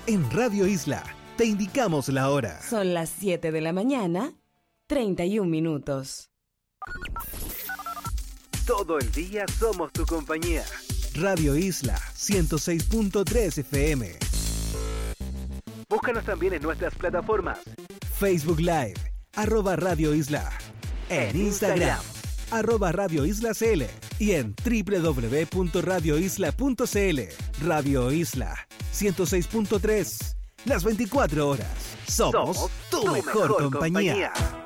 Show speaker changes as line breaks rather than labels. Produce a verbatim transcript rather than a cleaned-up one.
En Radio Isla te indicamos la hora.
Son las siete de la mañana, treinta y un minutos.
Todo el día somos tu compañía. Radio Isla ciento seis punto tres F M. Búscanos también en nuestras plataformas. Facebook Live, arroba Radio Isla. En Instagram, arroba Radio Isla C L. Y en doble u doble u doble u punto radio isla punto c l. Radio Isla ciento seis punto tres. Las veinticuatro horas. Somos, Somos tu, tu mejor, mejor compañía. compañía.